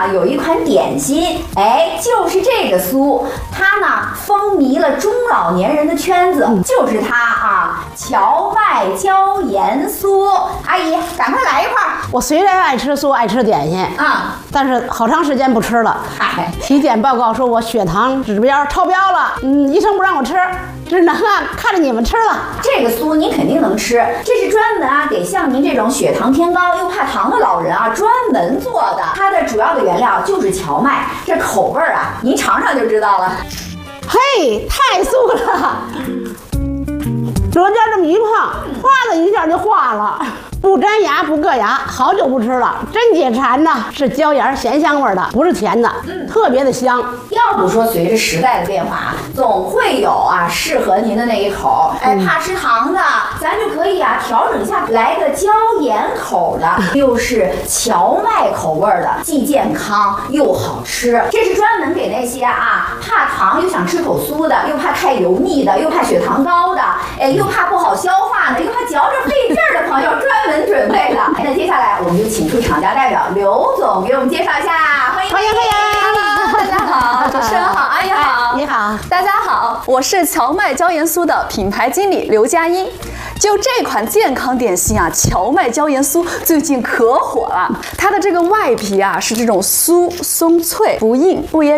有一款点心，哎，就是这个酥，它呢风靡了中老年人的圈子，就是它啊，荞麦椒盐酥。阿姨，赶快来一块儿。 我虽然爱吃酥，爱吃点心啊，但是好长时间不吃了。体检报告说我血糖指标超标了，医生不让我吃，只能看着你们吃了。 这个酥您肯定能吃，这是专门给像您这种血糖偏高又怕糖的老人专门做的。它的主要的原料就是荞麦，这口味您尝尝就知道了。 嘿，太酥了！舌尖这么一碰，哗的一下就化了，不粘牙不硌牙，好久不吃了，真解馋呐！是椒盐咸香味的，不是甜的，特别的香。 要不说随着时代的变化，总会有适合您的那一口。哎，怕吃糖的，咱就可以调整一下，来个椒盐口的，又是荞麦口味的，既健康又好吃。这是专门给那些怕糖又想吃口酥的，又怕太油腻的，又怕血糖高的，哎，又怕不好消化的，又怕嚼着费劲儿的朋友专门准备的。那接下来我们就请出厂家代表刘总给我们介绍一下，欢迎欢迎欢迎！大家好，主持人好，阿姨好， 你好， 大家好，我是荞麦椒盐酥的品牌经理刘佳音。就这款健康点心荞麦椒盐酥最近可火了。它的这个外皮是这种酥松脆，不硬不噎